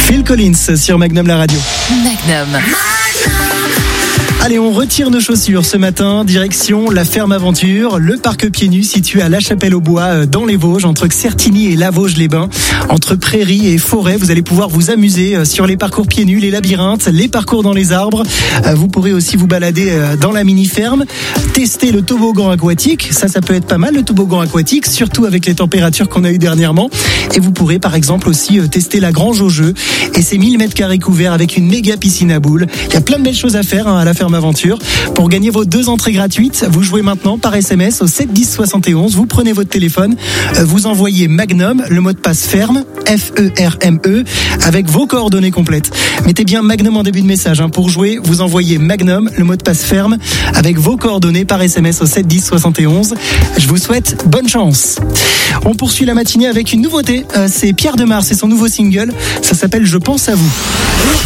Phil Collins sur Magnum la radio. Magnum. Allez, on retire nos chaussures ce matin, direction la ferme aventure, le parc pieds nus situé à La Chapelle-aux-Bois dans les Vosges, entre Certigny et La Vosges-les-Bains, entre prairies et forêts. Vous allez pouvoir vous amuser sur les parcours pieds nus, les labyrinthes, les parcours dans les arbres. Vous pourrez aussi vous balader dans la mini-ferme, tester le toboggan aquatique. Ça peut être pas mal, le toboggan aquatique, surtout avec les températures qu'on a eues dernièrement. Et vous pourrez par exemple aussi tester la grange au jeu et ses 1000 m² couverts avec une méga piscine à boules. Il y a plein de belles choses à faire à la ferme aventure. Pour gagner vos 2 entrées gratuites, vous jouez maintenant par SMS au 7 10 71. Vous prenez votre téléphone, vous envoyez Magnum, le mot de passe ferme, F-E-R-M-E, avec vos coordonnées complètes. Mettez bien Magnum en début de message. Pour jouer, vous envoyez Magnum, le mot de passe ferme, avec vos coordonnées par SMS au 7 10 71. Je vous souhaite bonne chance. On poursuit la matinée avec une nouveauté. C'est Pierre Demar, c'est son nouveau single. Ça s'appelle Je pense à vous.